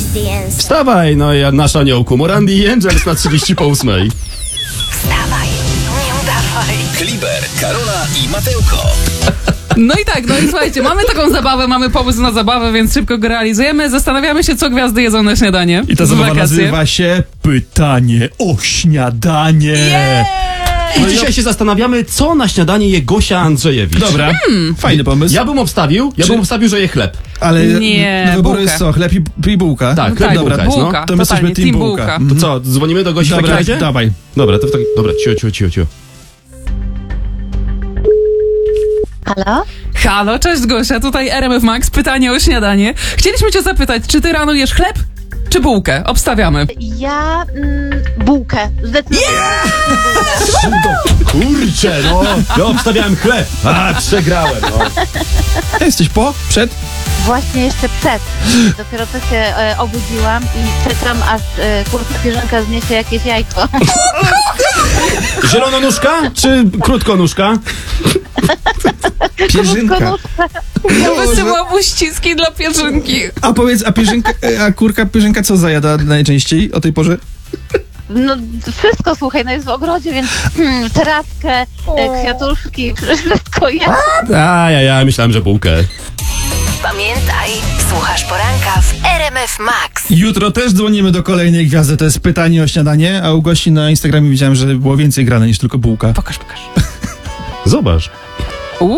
Wstawaj, no ja nasz aniołku. Morandi i Angels na 30 po 8. Wstawaj, nie udawaj. Kliber, Karola i Mateuko. No i tak, no i słuchajcie, mamy taką zabawę, mamy pomysł na zabawę, więc szybko go realizujemy. Zastanawiamy się, co gwiazdy jedzą na śniadanie. I ta w zabawa wakacje. nazywa się Pytanie o śniadanie. I dzisiaj się zastanawiamy, co na śniadanie je Gosia Andrzejewicz. Dobra, fajny pomysł. Ja bym obstawił, że je chleb. Ale Nie, do wyboru bułkę. jest co? Chleb i bułka? Tak, No chleb tak, i bułka jest, no. bułka. To my Totalnie, jesteśmy team bułka. To co, dzwonimy do Gosi w takim Dobra, razie? dawaj. Dobra, to w takim... Dobra, cicho. Halo? Halo, cześć Gosia, tutaj RMF Max, pytanie o śniadanie. Chcieliśmy cię zapytać, czy ty rano jesz chleb, czy bułkę? Obstawiamy. Ja bułkę. Zdecydowanie. Kurczę, no. Ja obstawiałem chleb. Przegrałem, no. Jesteś po? Przed? Właśnie jeszcze przed. Dopiero co się obudziłam i czekam, aż kurka pierzynka zniesie jakieś jajko. Zielononóżka czy krótkonóżka? Pierzynka. Wysyłam uściski dla pierzynki. A powiedz, a kurka pierzynka co zajada najczęściej o tej porze? No wszystko, słuchaj, no jest w ogrodzie, więc trawkę, kwiatuszki, wszystko jest. Ja myślałem, że bułkę. Pamiętaj, słuchasz poranka w RMF Max. Jutro też dzwonimy do kolejnej gwiazdy, to jest Pytanie o śniadanie, a u gości na Instagramie widziałem, że było więcej grane niż tylko bułka. Pokaż. Zobacz.